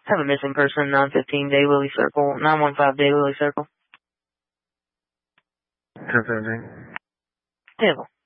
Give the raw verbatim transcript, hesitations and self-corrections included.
Have a missing person, nine fifteen Daylily Circle, nine one five Daylily Circle. ten seventeen. Table.